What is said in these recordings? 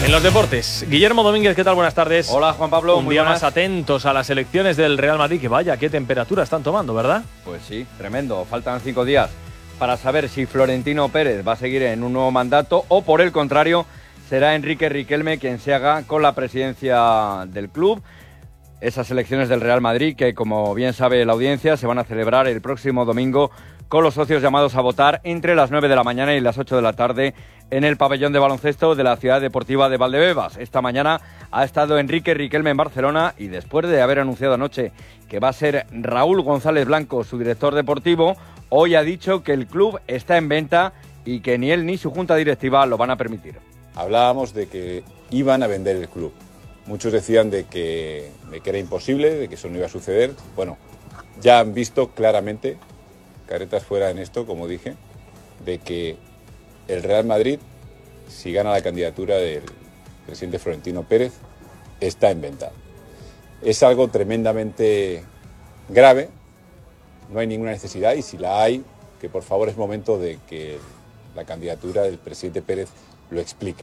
En los deportes, Guillermo Domínguez, ¿qué tal? Buenas tardes. Hola, Juan Pablo. Un día más atentos a las elecciones del Real Madrid, que vaya, qué temperatura están tomando, ¿verdad? Pues sí, tremendo. Faltan 5 días para saber si Florentino Pérez va a seguir en un nuevo mandato o, por el contrario, será Enrique Riquelme quien se haga con la presidencia del club. Esas elecciones del Real Madrid, que como bien sabe la audiencia, se van a celebrar el próximo domingo con los socios llamados a votar entre las 9 de la mañana y las 8 de la tarde en el pabellón de baloncesto de la Ciudad Deportiva de Valdebebas. Esta mañana ha estado Enrique Riquelme en Barcelona y después de haber anunciado anoche que va a ser Raúl González Blanco su director deportivo, hoy ha dicho que el club está en venta y que ni él ni su junta directiva lo van a permitir. Hablábamos de que iban a vender el club. Muchos decían de que era imposible, de que eso no iba a suceder. Bueno, ya han visto claramente, caretas fuera en esto, como dije, de que el Real Madrid, si gana la candidatura del presidente Florentino Pérez, está en venta. Es algo tremendamente grave, no hay ninguna necesidad, y si la hay, que por favor es momento de que la candidatura del presidente Pérez lo explique.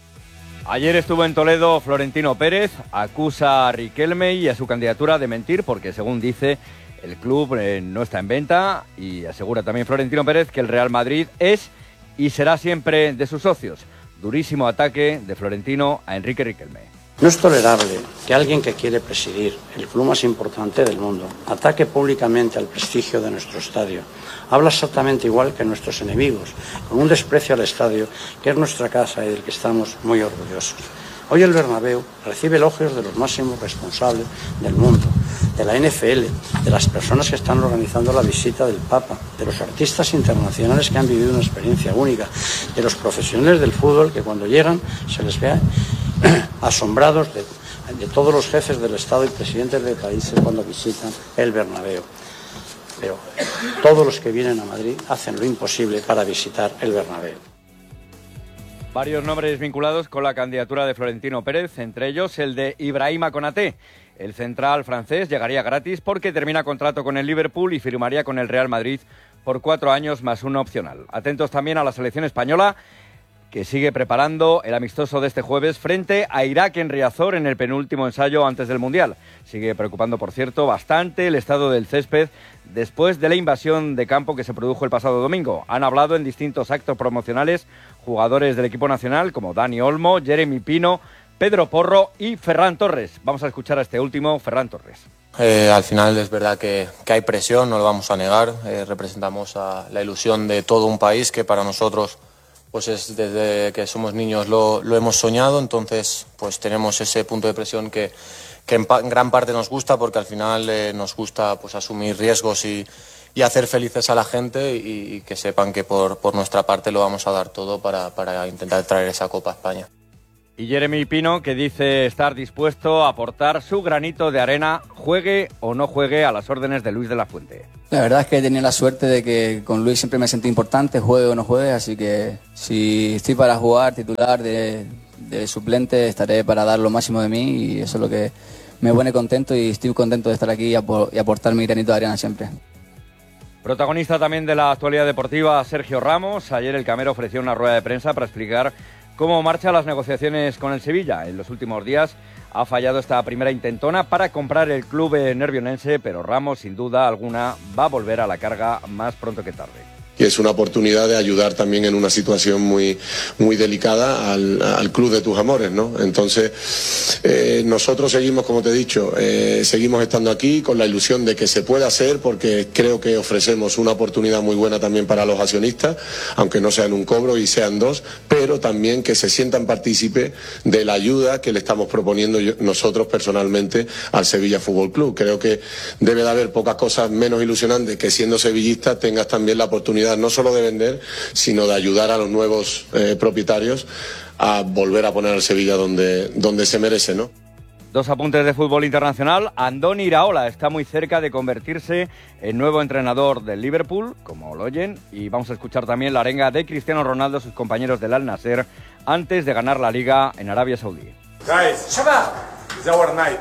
Ayer estuvo en Toledo Florentino Pérez, acusa a Riquelme y a su candidatura de mentir porque, según dice, el club no está en venta, y asegura también Florentino Pérez que el Real Madrid es y será siempre de sus socios. Durísimo ataque de Florentino a Enrique Riquelme. No es tolerable que alguien que quiere presidir el club más importante del mundo ataque públicamente al prestigio de nuestro estadio. Habla exactamente igual que nuestros enemigos, con un desprecio al estadio, que es nuestra casa y del que estamos muy orgullosos. Hoy el Bernabéu recibe elogios de los máximos responsables del mundo, de la NFL, de las personas que están organizando la visita del Papa, de los artistas internacionales que han vivido una experiencia única, de los profesionales del fútbol que cuando llegan se les ve asombrados de todos los jefes del Estado y presidentes de países cuando visitan el Bernabéu. Pero todos los que vienen a Madrid hacen lo imposible para visitar el Bernabéu. Varios nombres vinculados con la candidatura de Florentino Pérez, entre ellos el de Ibrahima Konaté. El central francés llegaría gratis porque termina contrato con el Liverpool y firmaría con el Real Madrid por 4 años más uno opcional. Atentos también a la selección española, que sigue preparando el amistoso de este jueves frente a Irak en Riazor en el penúltimo ensayo antes del Mundial. Sigue preocupando, por cierto, bastante el estado del césped después de la invasión de campo que se produjo el pasado domingo. Han hablado en distintos actos promocionales jugadores del equipo nacional como Dani Olmo, Jeremy Pino, Pedro Porro y Ferran Torres. Vamos a escuchar a este último, Ferran Torres. Al final es verdad que hay presión, no lo vamos a negar. Representamos a la ilusión de todo un país que para nosotros pues es desde que somos niños lo hemos soñado, entonces pues tenemos ese punto de presión que en gran parte nos gusta, porque al final nos gusta pues asumir riesgos y hacer felices a la gente y que sepan que por nuestra parte lo vamos a dar todo para intentar traer esa Copa a España. Y Jeremy Pino, que dice estar dispuesto a aportar su granito de arena, juegue o no juegue, a las órdenes de Luis de la Fuente. La verdad es que he tenido la suerte de que con Luis siempre me sentí importante, juegue o no juegue, así que si estoy para jugar titular de suplente, estaré para dar lo máximo de mí, y eso es lo que me pone contento, y estoy contento de estar aquí y aportar mi granito de arena siempre. Protagonista también de la actualidad deportiva, Sergio Ramos. Ayer el Camero ofreció una rueda de prensa para explicar cómo marchan las negociaciones con el Sevilla. En los últimos días ha fallado esta primera intentona para comprar el club nervionense, pero Ramos, sin duda alguna, va a volver a la carga más pronto que tarde. Y es una oportunidad de ayudar también en una situación muy delicada al club de tus amores, ¿no? Entonces, nosotros seguimos, como te he dicho, seguimos estando aquí con la ilusión de que se pueda hacer, porque creo que ofrecemos una oportunidad muy buena también para los accionistas, aunque no sean un cobro y sean 2, pero también que se sientan partícipes de la ayuda que le estamos proponiendo nosotros personalmente al Sevilla Fútbol Club. Creo que debe de haber pocas cosas menos ilusionantes que, siendo sevillista, tengas también la oportunidad no solo de vender, sino de ayudar a los nuevos propietarios a volver a poner al Sevilla donde se merece, ¿no? Dos apuntes de fútbol internacional. Andoni Iraola está muy cerca de convertirse en nuevo entrenador del Liverpool, como lo oyen, y vamos a escuchar también la arenga de Cristiano Ronaldo, sus compañeros del Al Nassr, antes de ganar la Liga en Arabia Saudí. Guys, it's our night.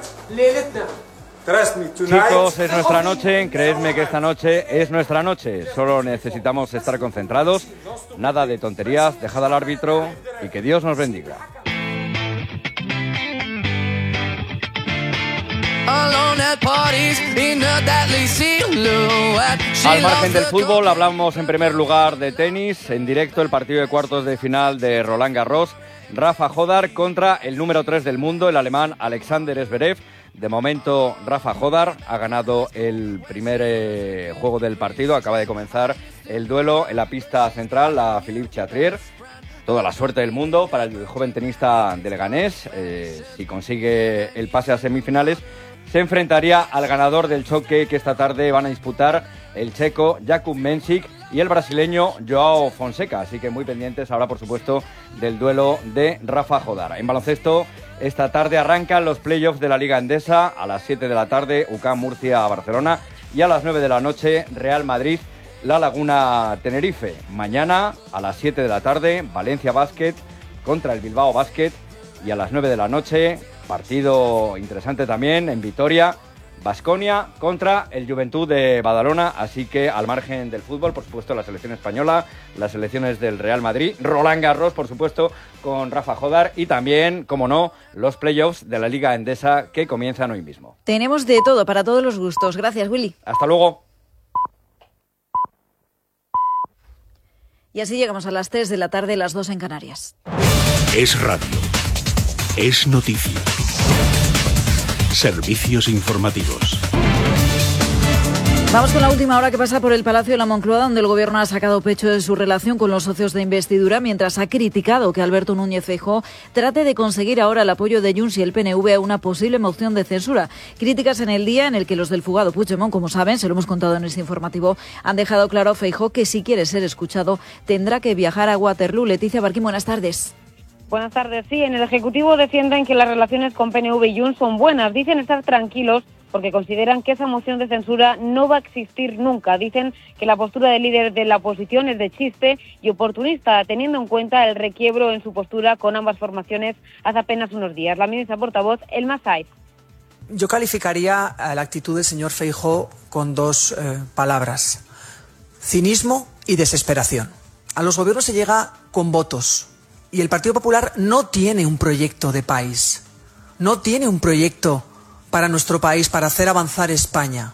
Chicos, es nuestra noche, creedme que esta noche es nuestra noche. Solo necesitamos estar concentrados, nada de tonterías, dejad al árbitro y que Dios nos bendiga. Al margen del fútbol, hablamos en primer lugar de tenis. En directo, el partido de cuartos de final de Roland Garros. Rafa Jodar contra el número 3 del mundo, el alemán Alexander Zverev. De momento, Rafa Jodar ha ganado el primer juego del partido. Acaba de comenzar el duelo en la pista central, la Philippe Chatrier. Toda la suerte del mundo para el joven tenista de Leganés. Si consigue el pase a semifinales, se enfrentaría al ganador del choque que esta tarde van a disputar el checo Jakub Mensik y el brasileño Joao Fonseca. Así que muy pendientes ahora, por supuesto, del duelo de Rafa Jodar. En baloncesto, esta tarde arrancan los playoffs de la Liga Endesa. A las 7 de la tarde, UCAM Murcia-Barcelona. Y a las 9 de la noche, Real Madrid La Laguna Tenerife. Mañana a las 7 de la tarde, Valencia Basket contra el Bilbao Basket. Y a las 9 de la noche, partido interesante también en Vitoria, Baskonia contra el Juventud de Badalona. Así que al margen del fútbol, por supuesto, la selección española, las selecciones del Real Madrid, Roland Garros, por supuesto, con Rafa Jodar, y también, como no, los playoffs de la Liga Endesa que comienzan hoy mismo. Tenemos de todo, para todos los gustos. Gracias, Willy. Hasta luego. Y así llegamos a las 3 de la tarde, las 2 en Canarias. Es radio. Es noticia. Servicios informativos. Vamos con la última hora que pasa por el Palacio de la Moncloa, donde el Gobierno ha sacado pecho de su relación con los socios de investidura, mientras ha criticado que Alberto Núñez Feijóo trate de conseguir ahora el apoyo de Junts y el PNV a una posible moción de censura. Críticas en el día en el que los del fugado Puigdemont, como saben, se lo hemos contado en este informativo, han dejado claro a Feijóo que si quiere ser escuchado tendrá que viajar a Waterloo. Leticia Barquín, buenas tardes. Buenas tardes. Sí, en el Ejecutivo defienden que las relaciones con PNV y Junts son buenas. Dicen estar tranquilos porque consideran que esa moción de censura no va a existir nunca. Dicen que la postura del líder de la oposición es de chiste y oportunista, teniendo en cuenta el requiebro en su postura con ambas formaciones hace apenas unos días. La ministra portavoz, Elma Saez. Yo calificaría la actitud del señor Feijóo con dos palabras: cinismo y desesperación. A los gobiernos se llega con votos y el Partido Popular no tiene un proyecto de país, no tiene un proyecto para nuestro país, para hacer avanzar España.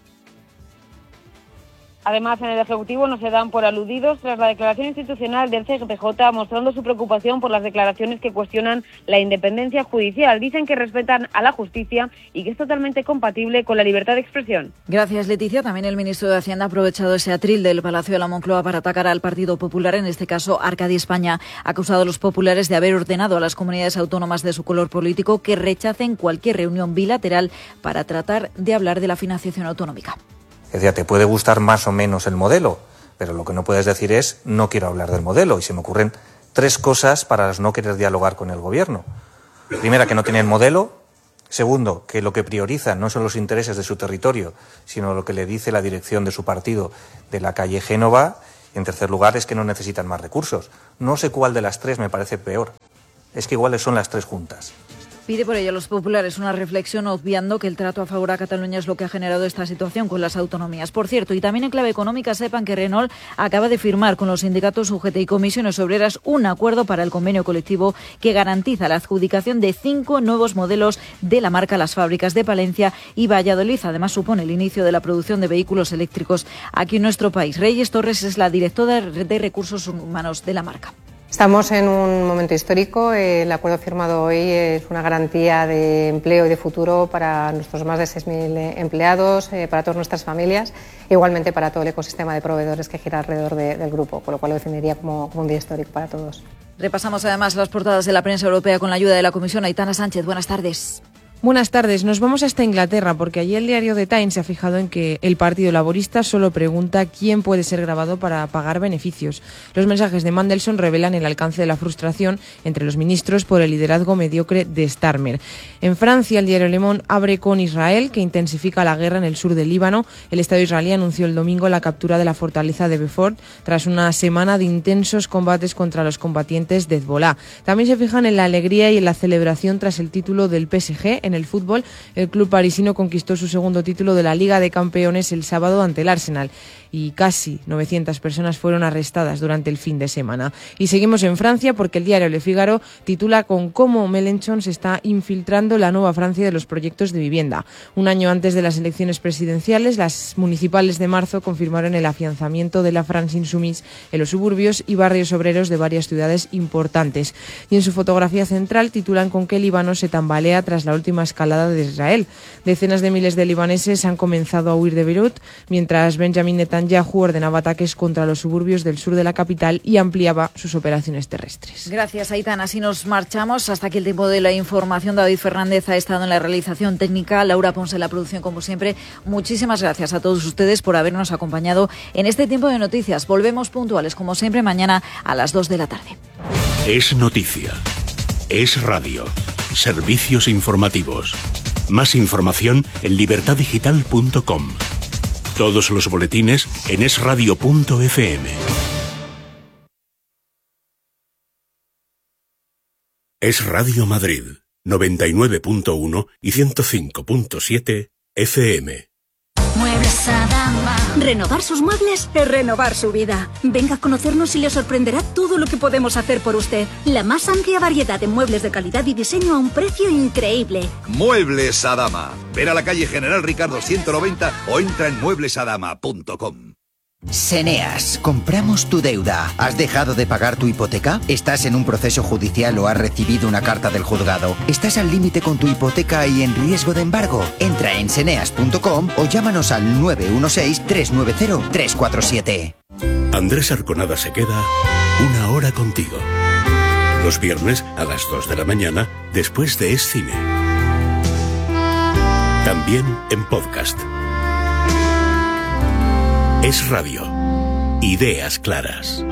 Además, en el Ejecutivo no se dan por aludidos tras la declaración institucional del CGPJ mostrando su preocupación por las declaraciones que cuestionan la independencia judicial. Dicen que respetan a la justicia y que es totalmente compatible con la libertad de expresión. Gracias, Leticia. También el ministro de Hacienda ha aprovechado ese atril del Palacio de la Moncloa para atacar al Partido Popular, en este caso Arcadi España. Ha acusado a los populares de haber ordenado a las comunidades autónomas de su color político que rechacen cualquier reunión bilateral para tratar de hablar de la financiación autonómica. Es decir, te puede gustar más o menos el modelo, pero lo que no puedes decir es no quiero hablar del modelo. Y se me ocurren tres cosas para no querer dialogar con el gobierno. Primera, que no tienen modelo. Segundo, que lo que priorizan no son los intereses de su territorio, sino lo que le dice la dirección de su partido de la calle Génova. Y en tercer lugar, es que no necesitan más recursos. No sé cuál de las tres me parece peor. Es que iguales son las tres juntas. Pide por ello a los populares una reflexión, obviando que el trato a favor a Cataluña es lo que ha generado esta situación con las autonomías. Por cierto, y también en clave económica, sepan que Renault acaba de firmar con los sindicatos UGT y comisiones obreras un acuerdo para el convenio colectivo que garantiza la adjudicación de 5 nuevos modelos de la marca a las fábricas de Palencia y Valladolid. Además, supone el inicio de la producción de vehículos eléctricos aquí en nuestro país. Reyes Torres es la directora de Recursos Humanos de la marca. Estamos en un momento histórico. El acuerdo firmado hoy es una garantía de empleo y de futuro para nuestros más de 6.000 empleados, para todas nuestras familias, e igualmente para todo el ecosistema de proveedores que gira alrededor del grupo, con lo cual lo definiría como un día histórico para todos. Repasamos además las portadas de la prensa europea con la ayuda de la Comisión. Aitana Sánchez, buenas tardes. Buenas tardes. Nos vamos hasta Inglaterra porque allí el diario The Times se ha fijado en que el Partido Laborista solo pregunta quién puede ser grabado para pagar beneficios. Los mensajes de Mandelson revelan el alcance de la frustración entre los ministros por el liderazgo mediocre de Starmer. En Francia, el diario Le Monde abre con Israel, que intensifica la guerra en el sur del Líbano. El Estado israelí anunció el domingo la captura de la fortaleza de Beaufort tras una semana de intensos combates contra los combatientes de Hezbolá. También se fijan en la alegría y en la celebración tras el título del PSG en en el fútbol, el club parisino conquistó su segundo título de la Liga de Campeones el sábado ante el Arsenal y casi 900 personas fueron arrestadas durante el fin de semana. Y seguimos en Francia porque el diario Le Figaro titula con cómo Mélenchon se está infiltrando la nueva Francia de los proyectos de vivienda. Un año antes de las elecciones presidenciales, las municipales de marzo confirmaron el afianzamiento de la France Insoumise en los suburbios y barrios obreros de varias ciudades importantes. Y en su fotografía central titulan con que el Líbano se tambalea tras la última escalada de Israel. Decenas de miles de libaneses han comenzado a huir de Beirut, mientras Benjamin Netanyahu ordenaba ataques contra los suburbios del sur de la capital y ampliaba sus operaciones terrestres. Gracias, Aitana. Así nos marchamos. Hasta aquí el tiempo de la información. David Fernández ha estado en la realización técnica, Laura Ponce en la producción, como siempre. Muchísimas gracias a todos ustedes por habernos acompañado en este tiempo de noticias. Volvemos puntuales, como siempre, mañana a las 2 de la tarde. Es noticia. Es radio. Servicios informativos. Más información en libertaddigital.com. Todos los boletines en esradio.fm. Es Radio Madrid, 99.1 y 105.7 FM. Muebles Adama. Renovar sus muebles es renovar su vida. Venga a conocernos y le sorprenderá todo lo que podemos hacer por usted. La más amplia variedad de muebles de calidad y diseño a un precio increíble. Muebles Adama. Ven a la calle General Ricardo 190 o entra en mueblesadama.com. Seneas, compramos tu deuda. ¿Has dejado de pagar tu hipoteca? ¿Estás en un proceso judicial o has recibido una carta del juzgado? ¿Estás al límite con tu hipoteca y en riesgo de embargo? Entra en seneas.com o llámanos al 916-390-347. Andrés Arconada se queda una hora contigo. Los viernes a las 2 de la mañana después de Es Cine. También en podcast. Es Radio. Ideas claras.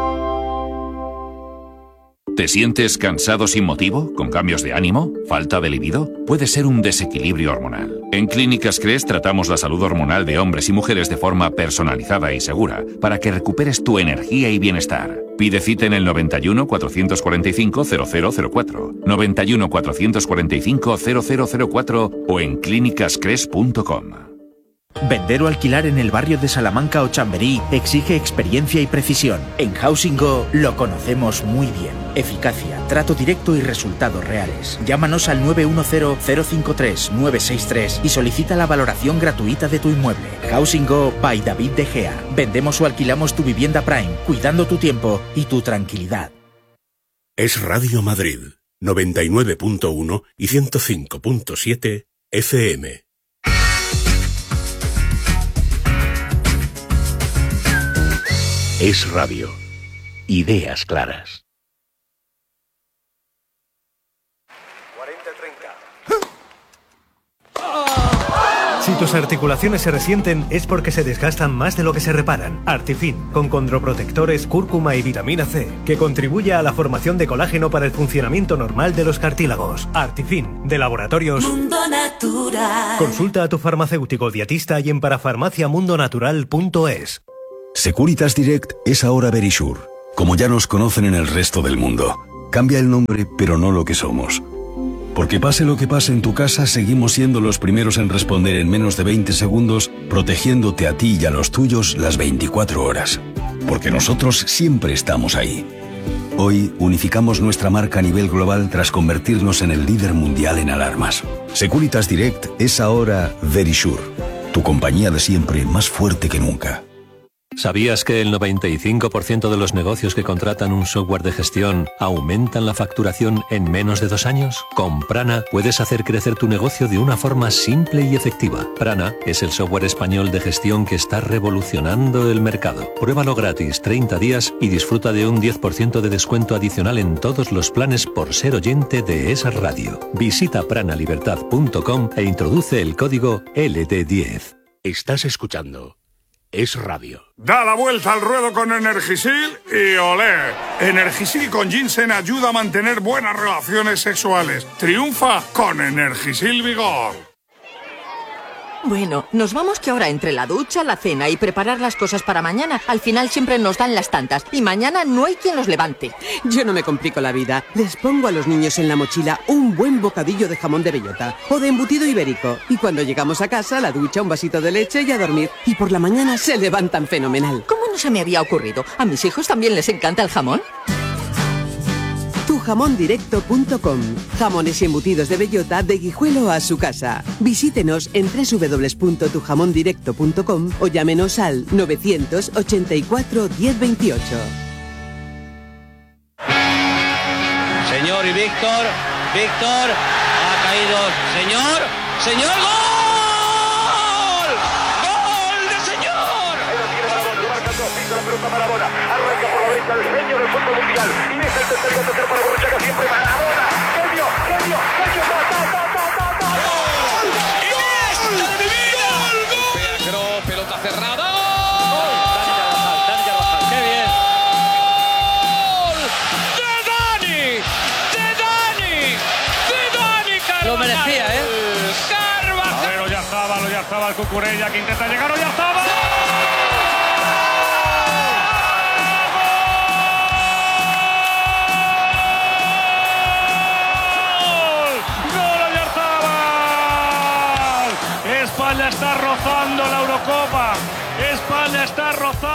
¿Te sientes cansado sin motivo? ¿Con cambios de ánimo? ¿Falta de libido? Puede ser un desequilibrio hormonal. En Clínicas Cres tratamos la salud hormonal de hombres y mujeres de forma personalizada y segura para que recuperes tu energía y bienestar. Pide cita en el 91 445 0004, 91 445 0004 o en clínicascres.com. Vender o alquilar en el barrio de Salamanca o Chamberí exige experiencia y precisión. En Housing Go lo conocemos muy bien. Eficacia, trato directo y resultados reales. Llámanos al 910-053-963 y solicita la valoración gratuita de tu inmueble. Housing Go by David De Gea. Vendemos o alquilamos tu vivienda Prime, cuidando tu tiempo y tu tranquilidad. Es Radio Madrid, 99.1 y 105.7 FM. Es Radio. Ideas claras. 40-30. Si tus articulaciones se resienten es porque se desgastan más de lo que se reparan. Artifin, con condroprotectores, cúrcuma y vitamina C, que contribuye a la formación de colágeno para el funcionamiento normal de los cartílagos. Artifin, de Laboratorios Mundo Natural. Consulta a tu farmacéutico dietista y en parafarmaciamundonatural.es. Securitas Direct es ahora Verisure, como ya nos conocen en el resto del mundo. Cambia el nombre, pero no lo que somos. Porque pase lo que pase en tu casa, seguimos siendo los primeros en responder en menos de 20 segundos, protegiéndote a ti y a los tuyos las 24 horas. Porque nosotros siempre estamos ahí. Hoy unificamos nuestra marca a nivel global tras convertirnos en el líder mundial en alarmas. Securitas Direct es ahora Verisure, tu compañía de siempre más fuerte que nunca. ¿Sabías que el 95% de los negocios que contratan un software de gestión aumentan la facturación en menos de 2 años? Con Prana puedes hacer crecer tu negocio de una forma simple y efectiva. Prana es el software español de gestión que está revolucionando el mercado. Pruébalo gratis 30 días y disfruta de un 10% de descuento adicional en todos los planes por ser oyente de esa radio. Visita pranalibertad.com e introduce el código LT10. Estás escuchando Es Radio. Da la vuelta al ruedo con Energisil y olé. Energisil con ginseng ayuda a mantener buenas relaciones sexuales. Triunfa con Energisil Vigor. Bueno, nos vamos que ahora entre la ducha, la cena y preparar las cosas para mañana, al final siempre nos dan las tantas y mañana no hay quien los levante. Yo no me complico la vida. Les pongo a los niños en la mochila un buen bocadillo de jamón de bellota o de embutido ibérico. Y cuando llegamos a casa, la ducha, un vasito de leche y a dormir. Y por la mañana se levantan fenomenal. ¿Cómo no se me había ocurrido? ¿A mis hijos también les encanta el jamón? Tujamondirecto.com. Jamones y embutidos de bellota de Guijuelo a su casa. Visítenos en www.tujamondirecto.com o llámenos al 984 1028. Señor y Víctor, ha caído, señor, ¡gol! ¡Gol de señor! La pelota Maradona, arranca por la derecha el genio del fútbol mundial y deja el tercer para Borruchaga, siempre Maradona, genio, ¡Iniesta de mi vida! ¡Gol! Pelota cerrada. ¡Qué bien! ¡De Dani, Carvajal! Lo merecía, ¿eh? Carvajal. Lo ya estaba el Cucurella que intenta llegar, ya estaba. España está rozando la Eurocopa. España está rozando.